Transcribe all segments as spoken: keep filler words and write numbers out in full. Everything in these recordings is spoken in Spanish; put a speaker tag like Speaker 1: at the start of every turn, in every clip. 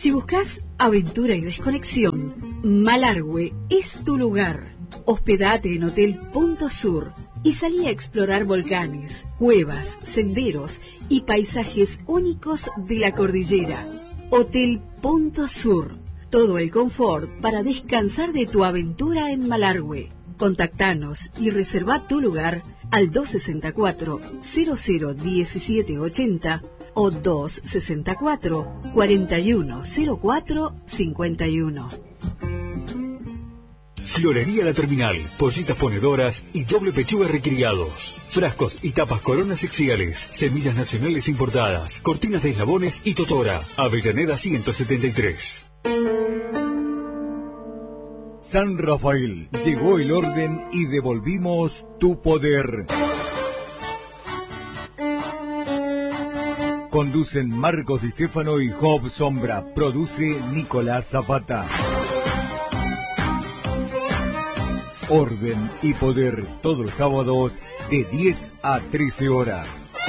Speaker 1: Si buscas aventura y desconexión, Malargüe es tu lugar. Hospedate en Hotel Punto Sur y salí a explorar volcanes, cuevas, senderos y paisajes únicos de la cordillera. Hotel Punto Sur. Todo el confort para descansar de tu aventura en Malargüe. Contactanos y reserva tu lugar al dos sesenta y cuatro, cero cero diecisiete ochenta o dos sesenta y cuatro, cuarenta y uno cero cuatro cincuenta y uno.
Speaker 2: Florería La Terminal, pollitas ponedoras y doble pechuga recriados. Frascos y tapas coronas exiales, semillas nacionales importadas, cortinas de eslabones y totora. Avellaneda ciento setenta y tres.
Speaker 3: San Rafael, llegó el orden y devolvimos tu poder. Conducen Marcos Di Stefano y Job Sombra. Produce Nicolás Zapata. Orden y Poder, todos los sábados de diez a trece horas.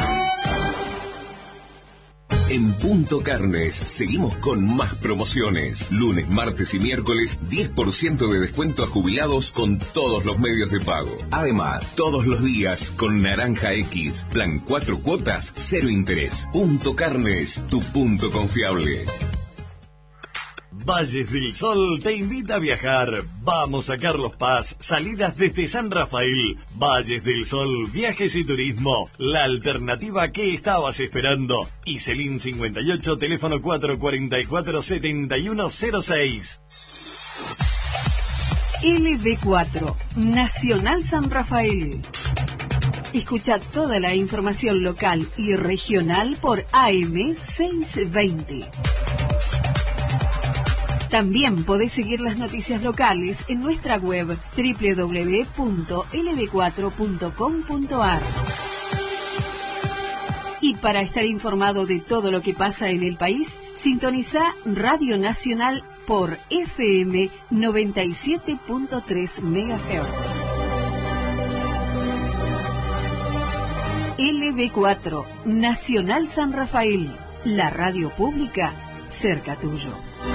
Speaker 4: En Punto Carnes seguimos con más promociones. Lunes, martes y miércoles, diez por ciento de descuento a jubilados con todos los medios de pago. Además, todos los días con Naranja X, plan cuatro cuotas, cero interés. Punto Carnes, tu punto confiable.
Speaker 5: Valles del Sol te invita a viajar. Vamos a Carlos Paz, salidas desde San Rafael. Valles del Sol, viajes y turismo. La alternativa que estabas esperando. Iselín cincuenta y ocho, teléfono cuatro cuatro cuatro, siete uno cero seis.
Speaker 1: L B cuatro, Nacional San Rafael. Escucha toda la información local y regional por A M seiscientos veinte. También podés seguir las noticias locales en nuestra web doble u doble u doble u punto l b cuatro punto com punto a r. Y para estar informado de todo lo que pasa en el país, sintoniza Radio Nacional por F M noventa y siete punto tres megahertz. L B cuatro, Nacional San Rafael, la radio pública cerca tuyo.